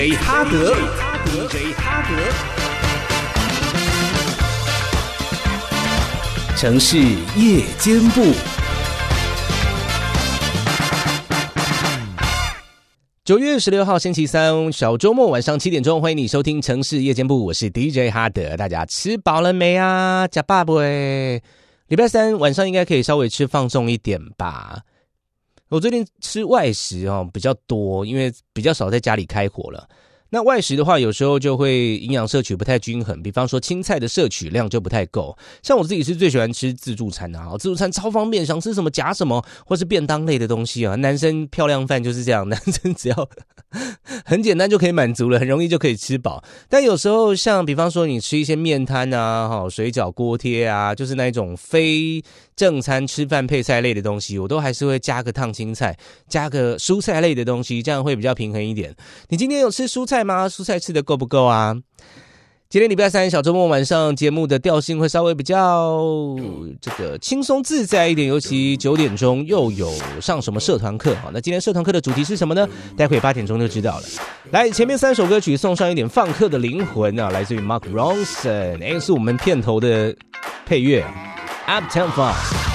哈德 DJ 哈德，城市夜间部。9月16号星期三小周末晚上7点钟，欢迎你收听城市夜间部，我是 DJ 哈德。大家吃饱了没啊？吃饱不？礼拜三晚上应该可以稍微吃放纵一点吧。我最近吃外食比较多，因为比较少在家里开火了。那外食的话，有时候就会营养摄取不太均衡，比方说青菜的摄取量就不太够。像我自己是最喜欢吃自助餐的自助餐超方便，想吃什么夹什么，或是便当类的东西啊。男生漂亮饭就是这样，男生只要很简单就可以满足了，很容易就可以吃饱。但有时候像比方说你吃一些面摊啊、水饺、锅贴啊，就是那一种非正餐吃饭配菜类的东西，我都还是会加个烫青菜，加个蔬菜类的东西，这样会比较平衡一点。你今天有吃蔬菜吗？蔬菜吃的够不够啊？今天礼拜三小周末晚上节目的调性会稍微比较轻松自在一点，尤其9点钟又有上什么社团课。那今天社团课的主题是什么呢？待会8点钟就知道了。来，前面3首歌曲送上一点放客的灵魂啊，来自于 Mark Ronson， 是我们片头的配乐 Uptown Funk。